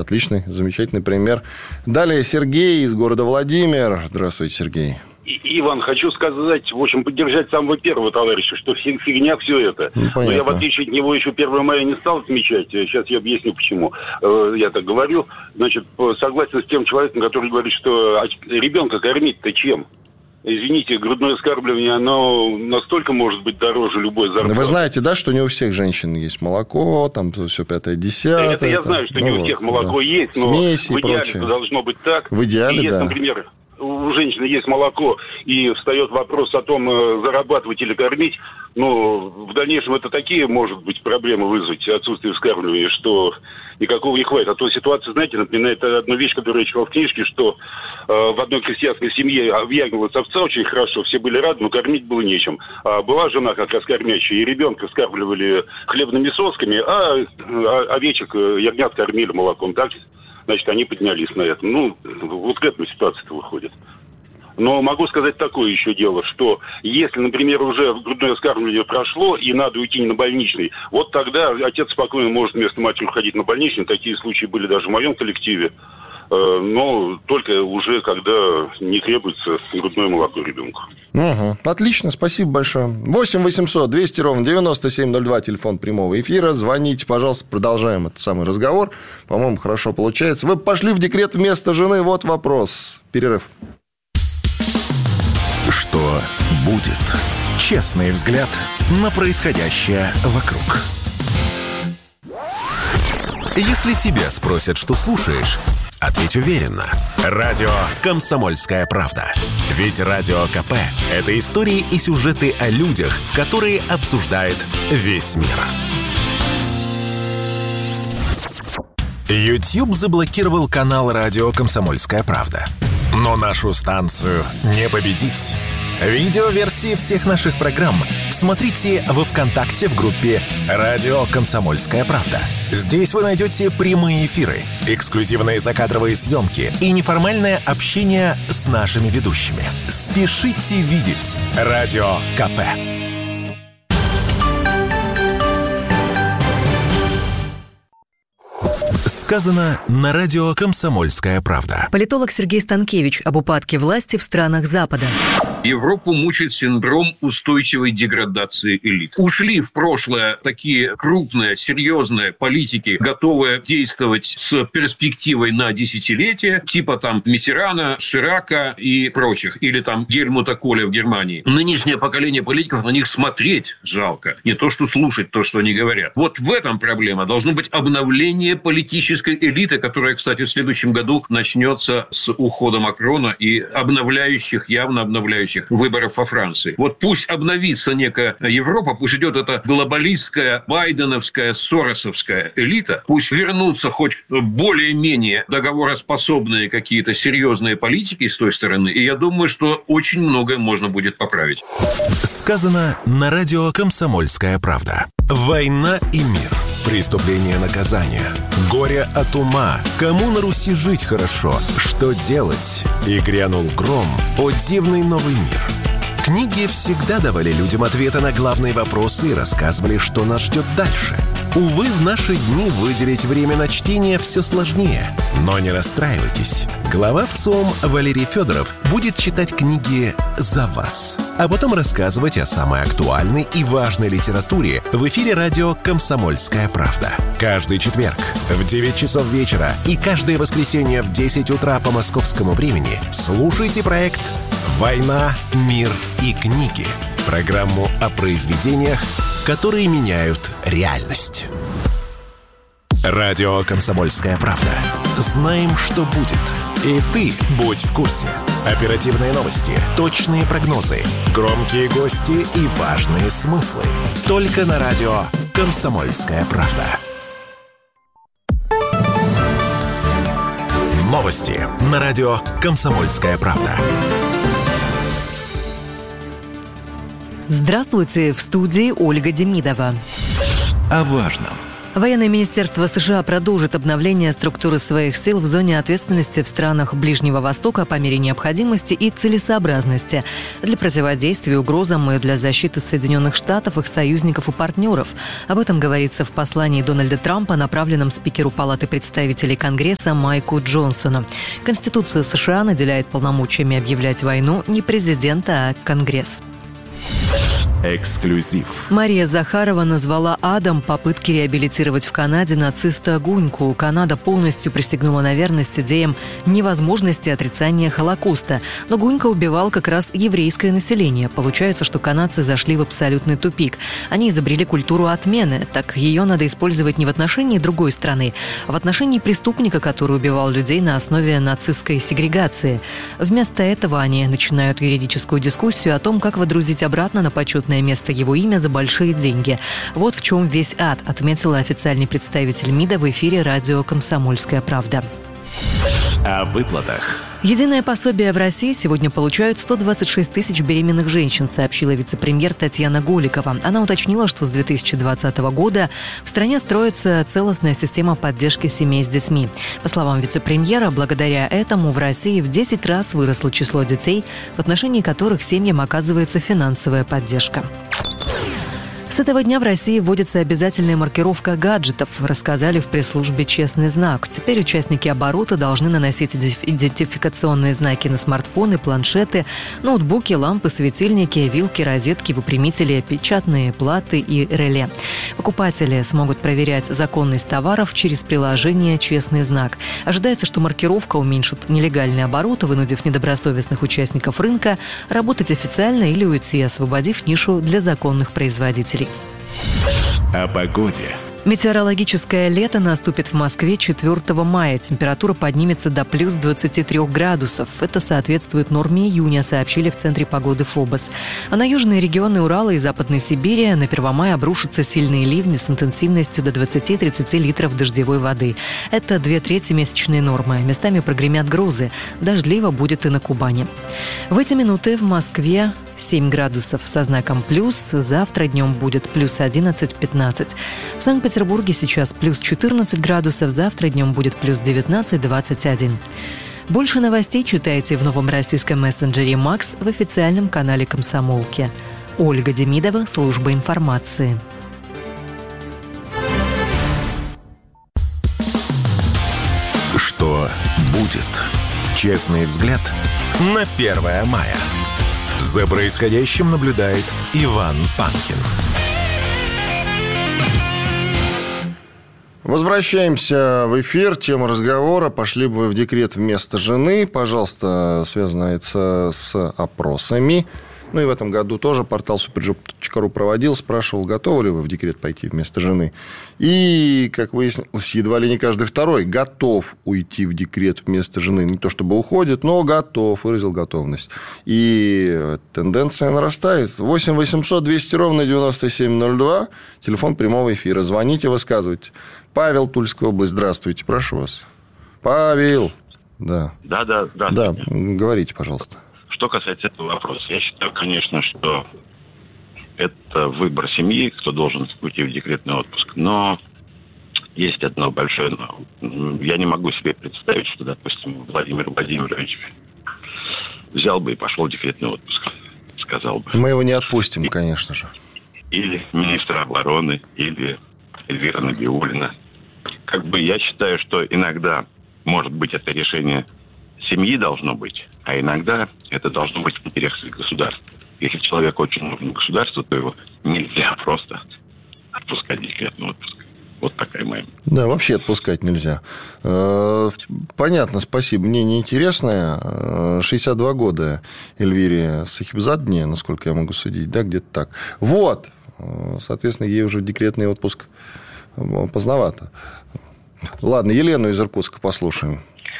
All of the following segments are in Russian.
Отличный, замечательный пример. Далее Сергей из города Владимир. Здравствуйте, Сергей. Иван, хочу сказать, в общем, поддержать самого первого товарища, что фигня все это. Но я, в отличие от него, еще 1 мая не стал отмечать. Сейчас я объясню, почему я так говорю. Значит, согласен с тем человеком, который говорит, что ребенка кормить-то чем? Извините, грудное вскармливание, оно настолько может быть дороже любой зарплаты. Вы знаете, да, что не у всех женщин есть молоко, там все 5-10. Это я знаю, что не у всех молоко есть, но смеси в идеале это должно быть так. В идеале, да. Например, у женщины есть молоко, и встает вопрос о том, зарабатывать или кормить, но в дальнейшем это такие, может быть, проблемы вызвать, отсутствие вскармливания, что никакого не хватит. А то ситуация, знаете, напоминает одну вещь, которую я читал в книжке, что в одной крестьянской семье вьягивалась овца очень хорошо, все были рады, но кормить было нечем. А была жена как раз кормящая, и ребенка вскармливали хлебными сосками, а овечек, ягнят кормили молоком. Так, значит, они поднялись на этом. Вот к этому ситуация-то выходит. Но могу сказать такое еще дело, что если, например, уже грудное вскармливание прошло и надо уйти не на больничный, вот тогда отец спокойно может вместо матери уходить на больничный. Такие случаи были даже в моем коллективе. Но только уже когда не требуется грудное молоко ребенку. Угу. Отлично, спасибо большое. 8 800 200 ровно 9702, телефон прямого эфира. Звоните, пожалуйста, продолжаем этот самый разговор. По-моему, хорошо получается. Вы пошли в декрет вместо жены, вот вопрос. Перерыв. Что будет? Честный взгляд на происходящее вокруг. Если тебя спросят, что слушаешь, ответь уверенно. Радио «Комсомольская правда». Ведь Радио КП – это истории и сюжеты о людях, которые обсуждает весь мир. YouTube заблокировал канал «Радио «Комсомольская правда». Но нашу станцию не победить. Видеоверсии всех наших программ смотрите во ВКонтакте в группе «Радио Комсомольская правда». Здесь вы найдете прямые эфиры, эксклюзивные закадровые съемки и неформальное общение с нашими ведущими. Спешите видеть Радио КП. Сказано на радио «Комсомольская правда». Политолог Сергей Станкевич об упадке власти в странах Запада. Европу мучает синдром устойчивой деградации элит. Ушли в прошлое такие крупные, серьезные политики, готовые действовать с перспективой на десятилетия, типа там Миттерана, Ширака и прочих, или там Гельмута Коля в Германии. Нынешнее поколение политиков, на них смотреть жалко, не то что слушать то, что они говорят. Вот в этом проблема. Должно быть обновление политической элиты, которая, кстати, в следующем году начнется с ухода Макрона и явно обновляющих выборов во Франции. Вот пусть обновится некая Европа, пусть идет эта глобалистская, байденовская, соросовская элита, пусть вернутся хоть более-менее договороспособные какие-то серьезные политики с той стороны, и я думаю, что очень многое можно будет поправить. Сказано на радио «Комсомольская правда». Война и мир. Преступление, наказание. Горе от ума. Кому на Руси жить хорошо? Что делать? И грянул гром. О дивный новый мир. Книги всегда давали людям ответы на главные вопросы и рассказывали, что нас ждет дальше. Увы, в наши дни выделить время на чтение все сложнее. Но не расстраивайтесь. Глава ВЦИОМ Валерий Федоров будет читать книги за вас, а потом рассказывать о самой актуальной и важной литературе в эфире радио «Комсомольская правда». Каждый четверг в 9 часов вечера и каждое воскресенье в 10 утра по московскому времени слушайте проект «Война, мир и книги». Программу о произведениях, которые меняют реальность. Радио «Комсомольская правда». Знаем, что будет. И ты будь в курсе. Оперативные новости, точные прогнозы, громкие гости и важные смыслы. Только на радио «Комсомольская правда». Новости на радио «Комсомольская правда». Здравствуйте, в студии Ольга Демидова. О важном Военное министерство США продолжит обновление структуры своих сил в зоне ответственности в странах Ближнего Востока по мере необходимости и целесообразности для противодействия угрозам и для защиты Соединенных Штатов, их союзников и партнеров. Об этом говорится в послании Дональда Трампа, направленном спикеру Палаты представителей Конгресса Майку Джонсону. Конституция США наделяет полномочиями объявлять войну не президента, а Конгресс. Эксклюзив. Мария Захарова назвала адом попытки реабилитировать в Канаде нациста Гуньку. Канада полностью присягнула на верность идеям невозможности отрицания Холокоста. Но Гунька убивал как раз еврейское население. Получается, что канадцы зашли в абсолютный тупик. Они изобрели культуру отмены. Так ее надо использовать не в отношении другой страны, а в отношении преступника, который убивал людей на основе нацистской сегрегации. Вместо этого они начинают юридическую дискуссию о том, как водрузить обратно на почетное место его имя за большие деньги. Вот в чем весь ад, отметила официальный представитель МИДа в эфире радио «Комсомольская правда». О выплатах. Единое пособие в России сегодня получают 126 тысяч беременных женщин, сообщила вице-премьер Татьяна Голикова. Она уточнила, что с 2020 года в стране строится целостная система поддержки семей с детьми. По словам вице-премьера, благодаря этому в России в 10 раз выросло число детей, в отношении которых семьям оказывается финансовая поддержка. С этого дня в России вводится обязательная маркировка гаджетов, рассказали в пресс-службе «Честный знак». Теперь участники оборота должны наносить идентификационные знаки на смартфоны, планшеты, ноутбуки, лампы, светильники, вилки, розетки, выпрямители, печатные платы и реле. Покупатели смогут проверять законность товаров через приложение «Честный знак». Ожидается, что маркировка уменьшит нелегальный оборот, вынудив недобросовестных участников рынка работать официально или уйти, освободив нишу для законных производителей. О погоде. Метеорологическое лето наступит в Москве 4 мая. Температура поднимется до плюс 23 градусов. Это соответствует норме июня, сообщили в Центре погоды ФОБОС. А на южные регионы Урала и Западной Сибири на 1 мая обрушатся сильные ливни с интенсивностью до 20-30 литров дождевой воды. Это 2/3 месячной нормы. Местами прогремят грозы. Дождливо будет и на Кубани. В эти минуты в Москве 7 градусов со знаком плюс. Завтра днем будет плюс 11-15. В Санкт-Петербурге сейчас плюс 14 градусов. Завтра днем будет плюс 19-21. Больше новостей читайте в новом российском мессенджере «Макс» в официальном канале «Комсомолки». Ольга Демидова, служба информации. Что будет? Честный взгляд на 1 мая. За происходящим наблюдает Иван Панкин. Возвращаемся в эфир. Тема разговора. Пошли бы вы в декрет вместо жены. Пожалуйста, связано это с опросами. Ну и в этом году тоже портал superjob.ru проводил, спрашивал, готовы ли вы в декрет пойти вместо жены. И, как выяснилось, едва ли не каждый второй готов уйти в декрет вместо жены. Не то чтобы уходит, но готов, выразил готовность. И тенденция нарастает. 8 800 200 ровно 9702. Телефон прямого эфира. Звоните, высказывайте. Павел, Тульская область. Здравствуйте, прошу вас. Павел. Да. Да. Да, говорите, пожалуйста. Что касается этого вопроса, я считаю, конечно, что это выбор семьи, кто должен уйти в декретный отпуск. Но есть одно большое но. Я не могу себе представить, что, допустим, Владимир Владимирович взял бы и пошел в декретный отпуск, сказал бы. Мы его не отпустим, конечно же. Или министр обороны, или Эльвира Набиуллина. Как бы я считаю, что иногда, может быть, это решение семьи должно быть, а иногда это должно быть в интересах государства. Если человеку очень нужен государство, то его нельзя просто отпускать в декретный отпуск. Вот такая моя. Да, вообще отпускать нельзя. Понятно, спасибо. Мнение интересное. 62 года Эльвире Сахибзадне, насколько я могу судить, да, где-то так. Вот. Соответственно, ей уже декретный отпуск поздновато. Ладно, Елену из Иркутска послушаем.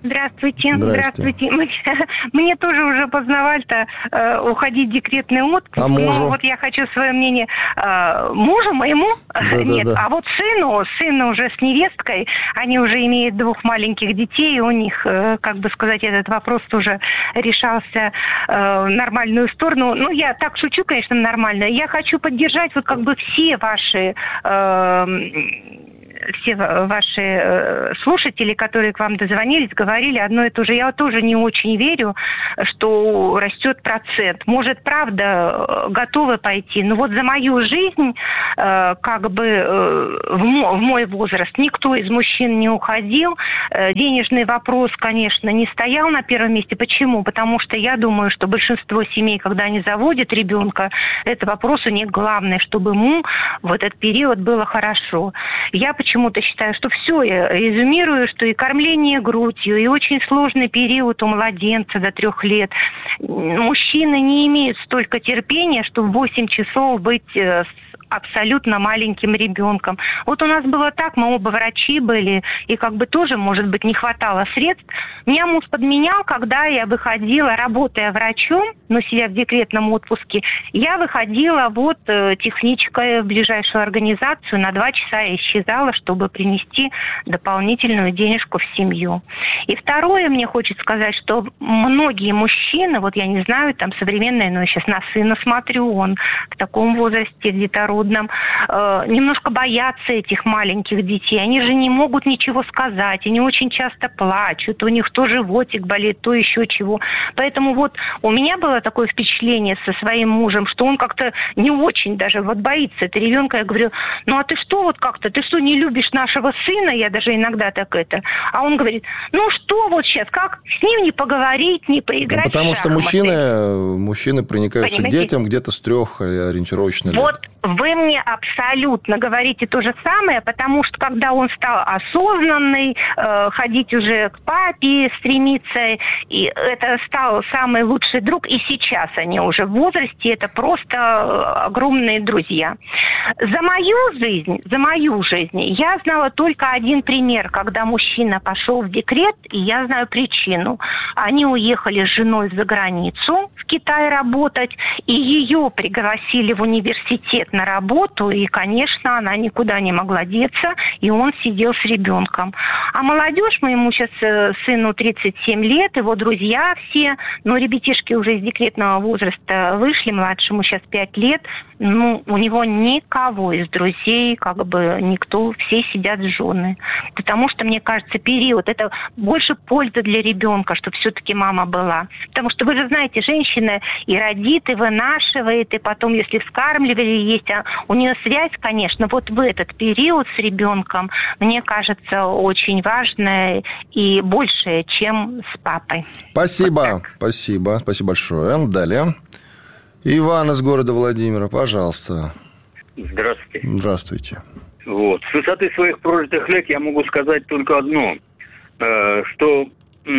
Здравствуйте. Мне тоже уже поздновато уходить в декретный отпуск. А мужу? Ну, вот я хочу свое мнение. Мужу моему? Нет. А вот сыну уже с невесткой, они уже имеют 2 маленьких детей, и у них, как бы сказать, этот вопрос тоже решался в нормальную сторону. Ну, я так шучу, конечно, нормально. Я хочу поддержать вот как бы все ваши слушатели, которые к вам дозвонились, говорили одно и то же. Я тоже не очень верю, что растет процент. Может, правда, готовы пойти. Но вот за мою жизнь, как бы в мой возраст, никто из мужчин не уходил. Денежный вопрос, конечно, не стоял на первом месте. Почему? Потому что я думаю, что большинство семей, когда они заводят ребенка, это вопрос у них главный, чтобы ему в этот период было хорошо. Я почему-то считаю, что все, я резюмирую, что и кормление грудью, и очень сложный период у младенца до 3 лет. Мужчины не имеют столько терпения, чтобы в 8 часов быть с абсолютно маленьким ребенком. Вот у нас было так, мы оба врачи были, и как бы тоже, может быть, не хватало средств. Меня муж подменял, когда я выходила, работая врачом, но сидя в декретном отпуске, я выходила вот техничкой в ближайшую организацию, на 2 часа я исчезала, чтобы принести дополнительную денежку в семью. И второе, мне хочется сказать, что многие мужчины, вот я не знаю, там современные, но я сейчас на сына смотрю, он в таком возрасте, детородном, немножко боятся этих маленьких детей. Они же не могут ничего сказать, они очень часто плачут, у них то животик болит, то еще чего. Поэтому вот у меня было такое впечатление со своим мужем, что он как-то не очень даже вот боится этого ребенка. Я говорю, ну а ты что вот как-то, ты что, не любишь нашего сына? Я даже иногда так это. А он говорит, ну что вот сейчас, как с ним не поговорить, не поиграть в шахматы? Потому что мужчины проникаются к детям где-то с 3 ориентировочно лет. Вот вы мне абсолютно говорите то же самое, потому что когда он стал осознанный, ходить уже к папе, стремиться, и это стал самый лучший друг, и сейчас они уже в возрасте, это просто огромные друзья. За мою жизнь я знала только один пример, когда мужчина пошел в декрет, и я знаю причину. Они уехали с женой за границу, в Китай работать, и ее пригласили в университет на работу, и, конечно, она никуда не могла деться, и он сидел с ребенком. А молодежь, моему сейчас сыну 37 лет, его друзья все, но ребятишки уже из декретного возраста вышли, младшему сейчас 5 лет, ну, у него никого из друзей, как бы никто, все сидят с женой. Потому что, мне кажется, период, это больше пользы для ребенка, чтобы все-таки мама была. Потому что вы же знаете, женщина и родит, и вынашивает, и потом, если вскармливали, есть, а у нее связь, конечно, вот в этот период с ребенком, мне кажется, очень важная и большая, чем с папой. Спасибо, вот спасибо большое. Далее. Иван из города Владимира, пожалуйста. Здравствуйте. Здравствуйте. Вот. С высоты своих прожитых лет я могу сказать только одно, что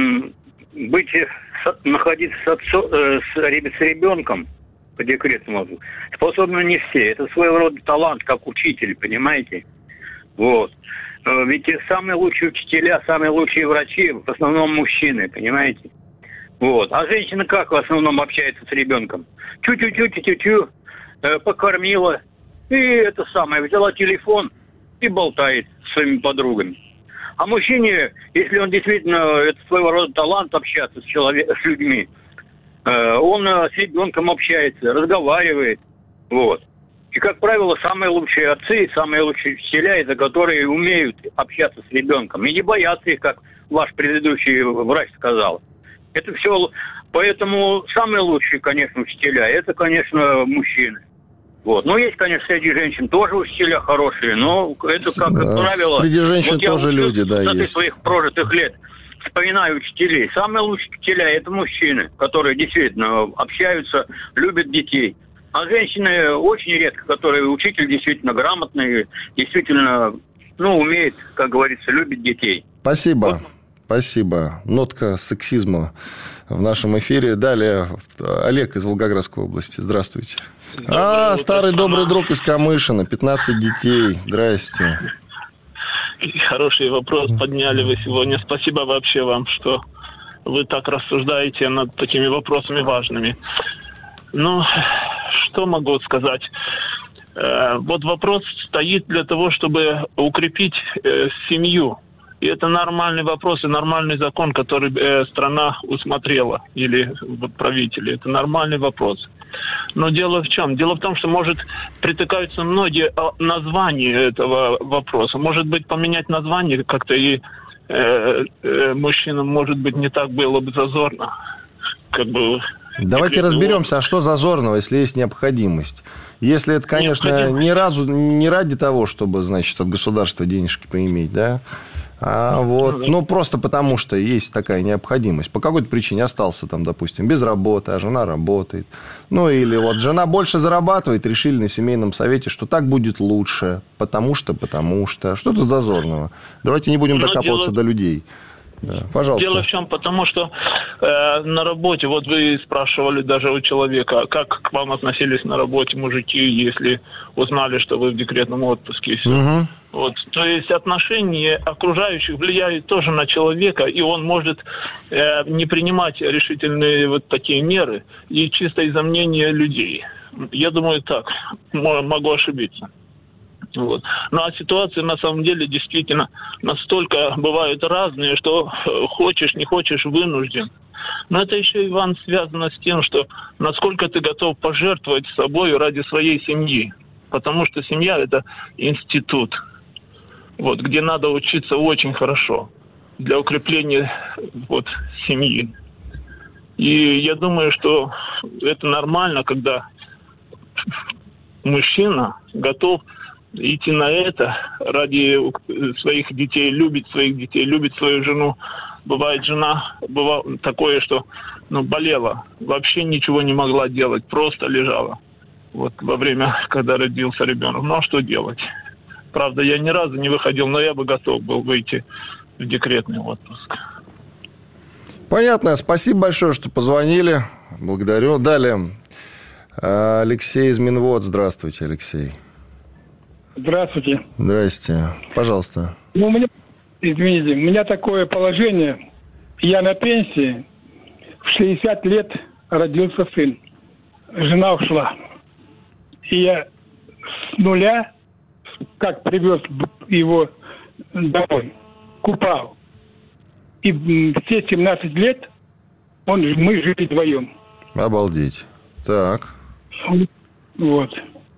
находиться с ребенком по декретному способны не все. Это своего рода талант, как учитель, понимаете? Вот. Ведь самые лучшие учителя, самые лучшие врачи в основном мужчины, понимаете? Вот. А женщина как в основном общается с ребенком? Тю-тю-тю-тю-тю, покормила, и это самое, взяла телефон и болтает с своими подругами. А мужчине, если он действительно, это своего рода талант общаться с людьми, он с ребенком общается, разговаривает, вот. И, как правило, самые лучшие отцы, самые лучшие учителя, это которые умеют общаться с ребенком. И не боятся их, как ваш предыдущий врач сказал. Это все... Поэтому самые лучшие, конечно, учителя, это, конечно, мужчины. Вот. Ну, есть, конечно, среди женщин тоже учителя хорошие, но это, как правило... Среди женщин вот тоже люди, да, есть. Своих прожитых лет вспоминаю учителей. Самые лучшие учителя – это мужчины, которые действительно общаются, любят детей. А женщины очень редко, которые учитель действительно грамотный, действительно, ну, умеет, как говорится, любит детей. Спасибо. Вот. Спасибо. Нотка сексизма в нашем эфире. Далее Олег из Волгоградской области. Здравствуйте. Старый добрый друг из Камышина. 15 детей. Здрасте. хороший вопрос подняли вы сегодня. Спасибо вообще вам, что вы так рассуждаете над такими вопросами важными. Ну, что могу сказать? Вот вопрос стоит для того, чтобы укрепить семью. И это нормальный вопрос и нормальный закон, который страна усмотрела, или правители. Это нормальный вопрос. Но дело в чем? Дело в том, что, может, притыкаются многие названия этого вопроса. Может быть, поменять название как-то и мужчинам, может быть, не так было бы зазорно. Давайте разберемся, а что зазорного, если есть необходимость? Если это, конечно, не ради того, чтобы, значит, от государства денежки поиметь, да? Просто потому, что есть такая необходимость. По какой-то причине остался там, допустим, без работы, а жена работает. Или вот жена больше зарабатывает, решили на семейном совете, что так будет лучше, потому что. Что тут зазорного? Давайте не будем докапываться до людей. Да, пожалуйста. Дело в чем? Потому что на работе, вот вы спрашивали даже у человека, как к вам относились на работе мужики, если узнали, что вы в декретном отпуске. Угу. Вот. То есть отношения окружающих влияют тоже на человека, и он может не принимать решительные вот такие меры, и чисто из-за мнения людей. Я думаю, так. Могу ошибиться. Вот. Ну, а ситуации на самом деле действительно настолько бывают разные, что хочешь, не хочешь, вынужден. Но это еще, Иван, связано с тем, что насколько ты готов пожертвовать собой ради своей семьи. Потому что семья – это институт, вот, где надо учиться очень хорошо для укрепления семьи. И я думаю, что это нормально, когда мужчина готов идти на это ради своих детей, любит свою жену. Бывает, жена, бывало такое, что болела, вообще ничего не могла делать, просто лежала. Вот во время, когда родился ребенок. Ну, а что делать? Правда, я ни разу не выходил, но я бы готов был выйти в декретный отпуск. Понятно. Спасибо большое, что позвонили. Благодарю. Далее. Алексей из Минвод. Здравствуйте, Алексей. Здравствуйте. Здрасте. Пожалуйста. У меня такое положение. Я на пенсии. В 60 лет родился сын. Жена ушла. И я с нуля, как привез его домой, купал. И все 17 лет мы жили вдвоем. Обалдеть. Так. Вот.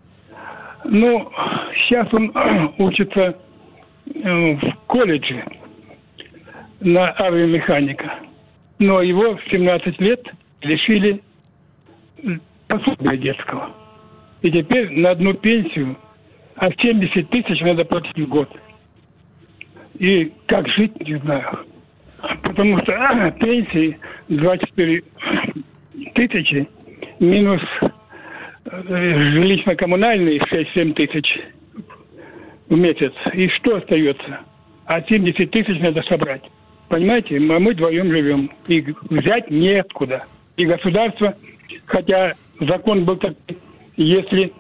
Сейчас он учится в колледже на авиамеханика. Но его в 17 лет лишили пособия детского. И теперь на одну пенсию, 70 тысяч надо платить в год. И как жить, не знаю. Потому что пенсии 24 тысячи минус жилищно-коммунальные 6-7 тысяч в месяц. И что остается? 70 тысяч надо собрать. Понимаете? А мы вдвоем живем. И взять неоткуда. И государство, хотя закон был такой, если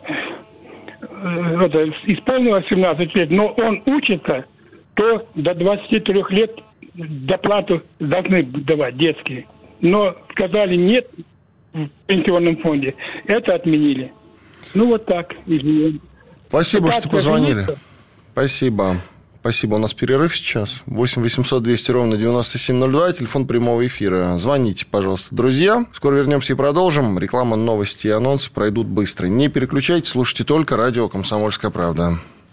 исполнилось 17 лет, но он учится, то до 23 лет доплату должны давать детские. Но сказали нет в пенсионном фонде. Это отменили. Вот так. Извините. Спасибо, что позвонили. Спасибо. У нас перерыв сейчас. 8 800 200 ровно 9702. Телефон прямого эфира. Звоните, пожалуйста, друзья. Скоро вернемся и продолжим. Реклама, новости и анонсы пройдут быстро. Не переключайтесь, слушайте только радио «Комсомольская правда».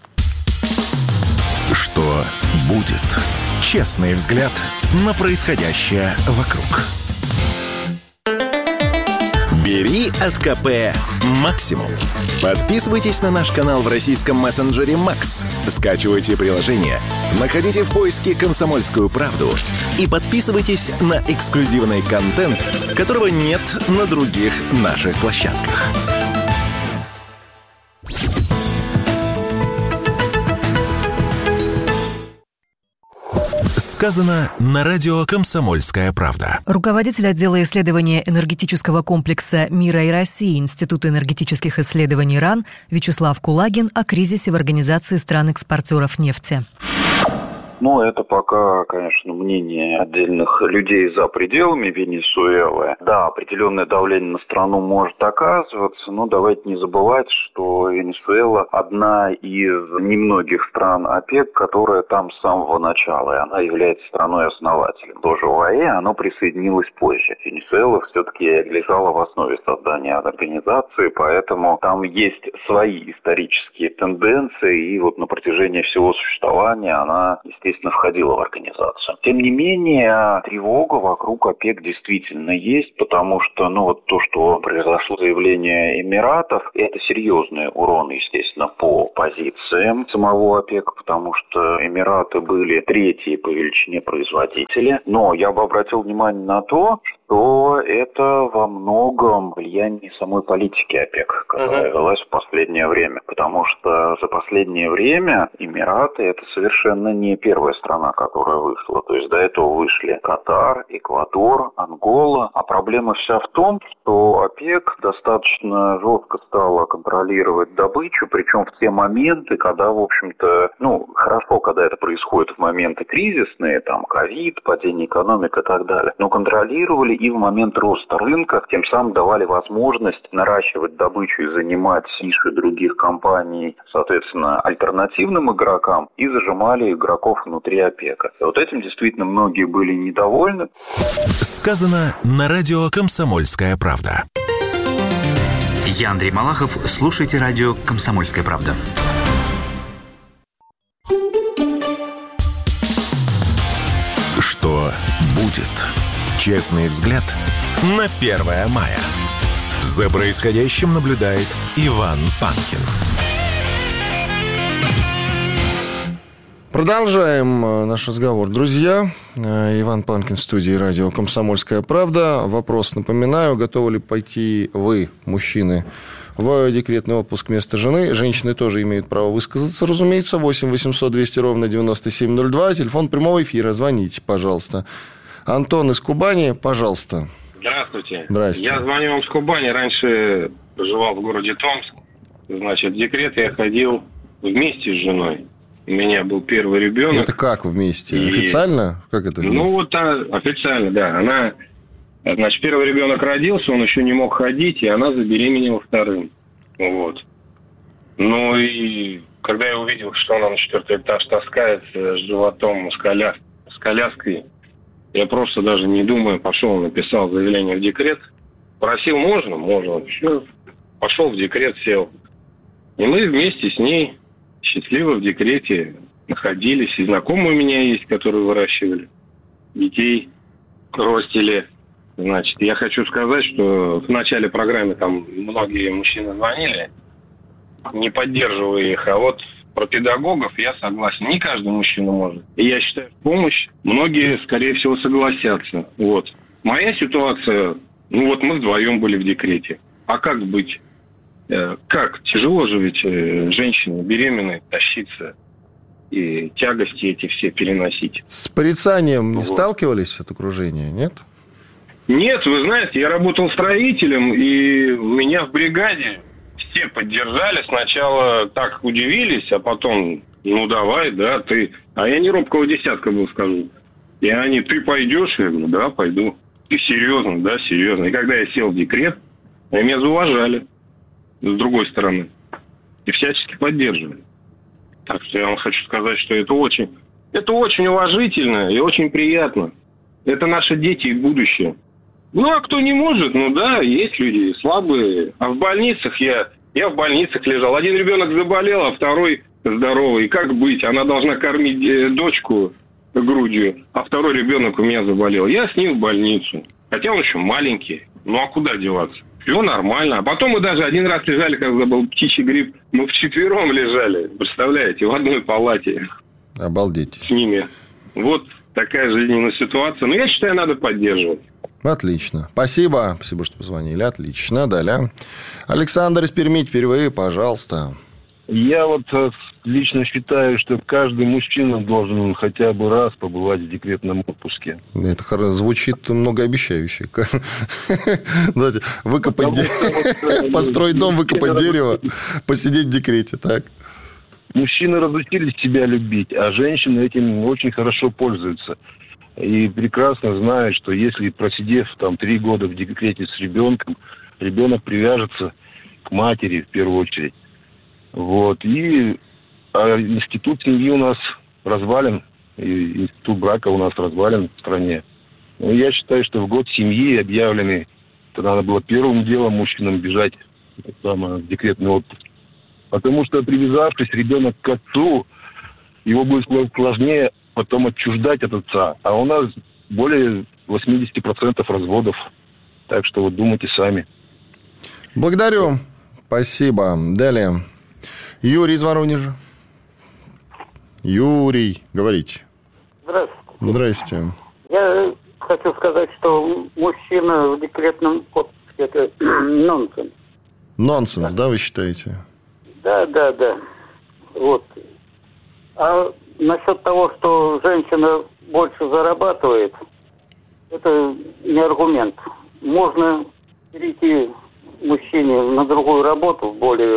Что будет? Честный взгляд на происходящее вокруг. Бери от КП максимум. Подписывайтесь на наш канал в российском мессенджере Макс. Скачивайте приложение, находите в поиске «Комсомольскую правду» и подписывайтесь на эксклюзивный контент, которого нет на других наших площадках. Сказано на радио «Комсомольская правда». Руководитель отдела исследования энергетического комплекса «Мира и России» Института энергетических исследований РАН Вячеслав Кулагин о кризисе в Организации стран-экспортеров нефти. Ну, это пока, конечно, мнение отдельных людей за пределами Венесуэлы. Да, определенное давление на страну может оказываться, но давайте не забывать, что Венесуэла одна из немногих стран ОПЕК, которая там с самого начала, и она является страной-основателем. Тоже ОАЭ, оно присоединилось позже. Венесуэла все-таки лежала в основе создания организации, поэтому там есть свои исторические тенденции, и вот на протяжении всего существования она, естественно, входила в организацию. Тем не менее, тревога вокруг ОПЕК действительно есть, потому что, вот то, что произошло заявление Эмиратов, это серьезный урон, естественно, по позициям самого ОПЕК, потому что Эмираты были третьи по величине производители. Но я бы обратил внимание на то, что это во многом влияние самой политики ОПЕК, которая велась в последнее время. Потому что за последнее время Эмираты – это совершенно не первая страна, которая вышла. То есть до этого вышли Катар, Эквадор, Ангола. А проблема вся в том, что ОПЕК достаточно жестко стала контролировать добычу, причем в те моменты, когда, в общем-то, хорошо, когда это происходит в моменты кризисные, там, ковид, падение экономики и так далее, но контролировали и в момент роста рынка, тем самым давали возможность наращивать добычу и занимать ниши других компаний, соответственно, альтернативным игрокам, и зажимали игроков внутри ОПЕКа. И вот этим действительно многие были недовольны. Сказано на радио «Комсомольская правда». Я Андрей Малахов. Слушайте радио «Комсомольская правда». Что будет? Честный взгляд на 1 мая. За происходящим наблюдает Иван Панкин. Продолжаем наш разговор, друзья. Иван Панкин в студии радио «Комсомольская правда». Вопрос, напоминаю, готовы ли пойти вы, мужчины, в декретный отпуск вместо жены? Женщины тоже имеют право высказаться, разумеется. 8 800 200 ровно 9702. Телефон прямого эфира. Звоните, пожалуйста. Антон из Кубани, пожалуйста. Здравствуйте. Здравствуйте. Я звоню вам с Кубани. Раньше проживал в городе Томск. Значит, в декрет я ходил вместе с женой. У меня был первый ребенок. Это как вместе? Официально? Как это? Официально, да. Значит, первый ребенок родился, он еще не мог ходить, и она забеременела вторым. Вот. Ну и когда я увидел, что она на 4-й этаж таскается с животом, с коляской, я просто даже не думая пошел, написал заявление в декрет. Просил, можно. Все. Пошел в декрет, сел. И мы вместе с ней счастливо в декрете находились. И знакомые у меня есть, которые выращивали детей, ростили. Значит, я хочу сказать, что в начале программы там многие мужчины звонили, не поддерживая их. А вот про педагогов я согласен. Не каждый мужчина может. И я считаю, помощь многие, скорее всего, согласятся. Вот. Моя ситуация, мы вдвоем были в декрете. А как быть? Как? Тяжело же ведь женщине беременной тащиться и тягости эти все переносить. С порицанием не сталкивались от окружения, нет? Нет, вы знаете, я работал строителем, и меня в бригаде все поддержали. Сначала так удивились, а потом, давай, да, ты. А я не робкого десятка был, скажу. И они, ты пойдешь? Я говорю, да, пойду. И серьезно, да, серьезно. И когда я сел в декрет, меня зауважали. С другой стороны. И всячески поддерживали. Так что я вам хочу сказать, что это очень уважительно и очень приятно. Это наши дети и будущее. А кто не может, есть люди слабые. А в больницах я в больницах лежал. Один ребенок заболел, а второй здоровый. И как быть? Она должна кормить дочку грудью, а второй ребенок у меня заболел. Я с ним в больницу. Хотя он еще маленький. А куда деваться? Все нормально. А потом мы даже один раз лежали, когда был птичий грипп. Мы вчетвером лежали, представляете, в одной палате. Обалдеть. С ними. Вот такая жизненная ситуация. Но я считаю, надо поддерживать. Отлично. Спасибо. Спасибо, что позвонили. Отлично. Далее. Александр из Перми, теперь вы, пожалуйста. Я лично считаю, что каждый мужчина должен хотя бы раз побывать в декретном отпуске. Это звучит многообещающе. Знаете, выкопать построить дом, выкопать дерево, посидеть в декрете, так? мужчины разучились себя любить, а женщины этим очень хорошо пользуются. И прекрасно знают, что если, просидев там 3 года в декрете с ребенком, ребенок привяжется к матери в первую очередь. Вот. И институт семьи у нас развален, и институт брака у нас развален в стране. Но я считаю, что в год семьи объявленный, то надо было первым делом мужчинам бежать в декретный отпуск. Потому что, привязавшись ребенок к отцу, его будет сложнее потом отчуждать от отца. А у нас более 80% разводов. Так что вот думайте сами. Благодарю. Спасибо. Далее. Юрий из Воронежа. Юрий, говорите. Здравствуйте. Здрасте. Я хочу сказать, что мужчина в декретном отпуске – это нонсенс. Нонсенс, да, вы считаете? Да. Вот. А насчет того, что женщина больше зарабатывает, это не аргумент. Можно перейти мужчине на другую работу, более,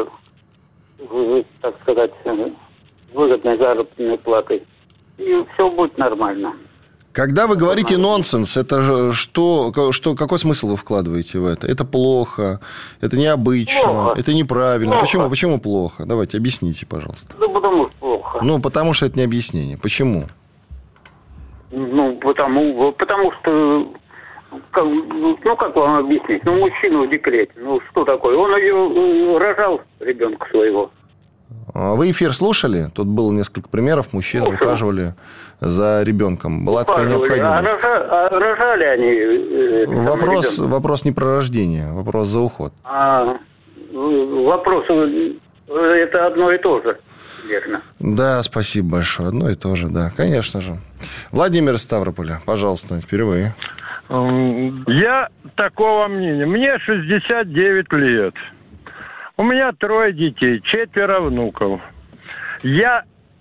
так сказать, выгодной заработной платой, и все будет нормально. Когда вы говорите нонсенс, это же что, какой смысл вы вкладываете в это? Это плохо, это необычно, плохо. Это неправильно. Плохо. Почему плохо? Давайте объясните, пожалуйста. Ну, потому что плохо. Ну, потому что это не объяснение. Почему? Ну, потому что, как вам объяснить? Ну, мужчина в декрете, ну, что такое? Он ее рожал, ребенка своего. Вы эфир слушали? Тут было несколько примеров. Мужчины ухаживали за ребенком. Была такая необходимость. А рожали они? Вопрос не про рождение, вопрос за уход. Вопрос, это одно и то же, верно? Да, спасибо большое. Одно и то же, да, конечно же. Владимир из Ставрополя, пожалуйста, впервые. Я такого мнения. Мне 69 лет. У меня 3 детей, 4 внуков. Я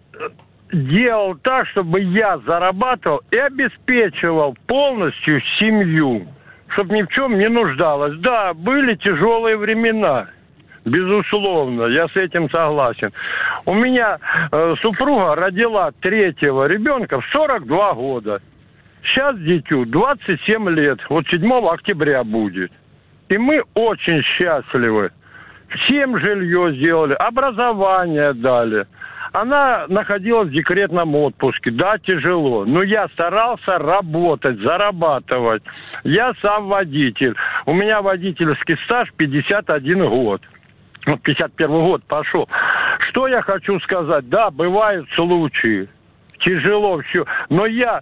делал так, чтобы я зарабатывал и обеспечивал полностью семью, чтобы ни в чем не нуждалась. Да, были тяжелые времена, безусловно, я с этим согласен. У меня супруга родила 3-го ребенка в 42 года. Сейчас дитю 27 лет, вот 7 октября будет. И мы очень счастливы. Всем жилье сделали, образование дали. Она находилась в декретном отпуске. Да, тяжело. Но я старался работать, зарабатывать. Я сам водитель. У меня водительский стаж 51 год. Вот 51 год пошел. Что я хочу сказать? Да, бывают случаи. Тяжело все. Но я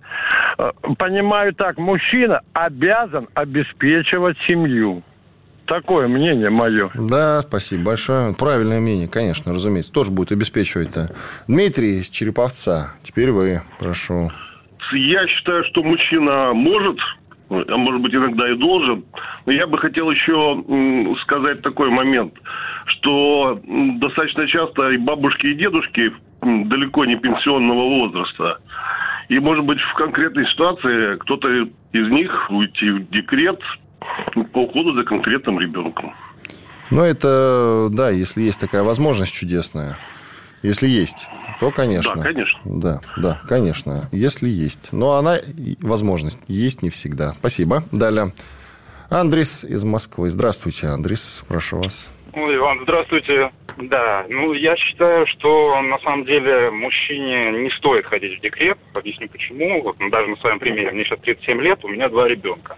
понимаю так, мужчина обязан обеспечивать семью. Такое мнение мое. Да, спасибо большое. Правильное мнение, конечно, разумеется. Тоже будет обеспечивать-то. Дмитрий из Череповца. Теперь вы, прошу. Я считаю, что мужчина может, а может быть иногда и должен. Но я бы хотел еще сказать такой момент, что достаточно часто и бабушки, и дедушки далеко не пенсионного возраста. И, может быть, в конкретной ситуации кто-то из них уйти в декрет по уходу за конкретным ребенком. Ну, это, да, если есть такая возможность чудесная. Если есть, то, конечно. Да, конечно. Да, конечно, если есть. Но она, возможность, есть не всегда. Спасибо. Далее. Андрис из Москвы. Здравствуйте, Андрис. Прошу вас. Ой, Иван, здравствуйте. Да, я считаю, что на самом деле мужчине не стоит ходить в декрет. Объясню почему. Вот, даже на своем примере. Мне сейчас 37 лет, у меня 2 ребенка.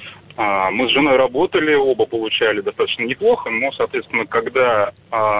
Мы с женой работали, оба получали достаточно неплохо, но, соответственно, когда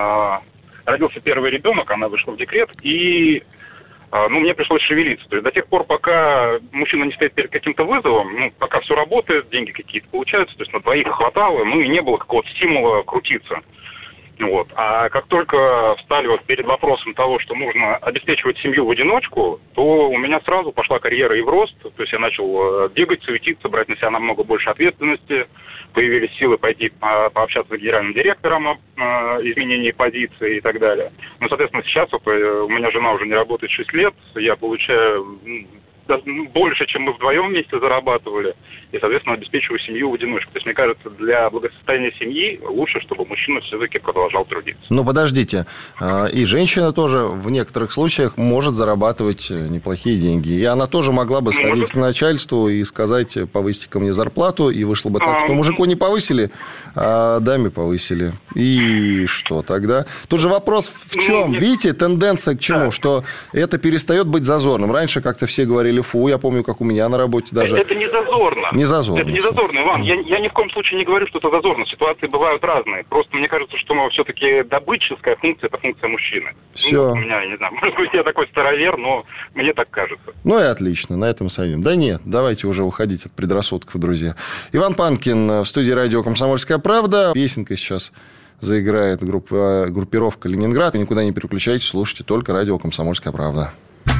родился первый ребенок, она вышла в декрет, и мне пришлось шевелиться. То есть до тех пор, пока мужчина не стоит перед каким-то вызовом, пока все работает, деньги какие-то получаются, то есть на двоих хватало, и не было какого-то стимула крутиться. Вот. А как только встали перед вопросом того, что нужно обеспечивать семью в одиночку, то у меня сразу пошла карьера и в рост. То есть я начал бегать, суетиться, брать на себя намного больше ответственности. Появились силы пойти пообщаться с генеральным директором о изменении позиции и так далее. Соответственно, сейчас у меня жена уже не работает 6 лет. Я получаю больше, чем мы вдвоем вместе зарабатывали, и, соответственно, обеспечиваю семью в одиночку. То есть, мне кажется, для благосостояния семьи лучше, чтобы мужчина все-таки продолжал трудиться. Ну, подождите. И женщина тоже в некоторых случаях может зарабатывать неплохие деньги. И она тоже могла бы сходить к начальству и сказать: повысьте ко мне зарплату, и вышло бы так, что мужику не повысили, а даме повысили. И что тогда? Тут же вопрос в чем? Видите, тенденция к чему? Что это перестает быть зазорным. Раньше как-то все говорили: фу, я помню, как у меня на работе даже... Это не зазорно. Не зазорно. Это не зазорно, Иван. Я ни в коем случае не говорю, что это зазорно. Ситуации бывают разные. Просто мне кажется, что все-таки добытческая функция – это функция мужчины. Все. У меня, не знаю, может быть, я такой старовер, но мне так кажется. Ну и отлично, на этом сойдем. Да нет, давайте уже уходить от предрассудков, друзья. Иван Панкин в студии радио «Комсомольская правда». Песенка сейчас заиграет группировка «Ленинград». Никуда не переключайтесь, слушайте только радио «Комсомольская правда».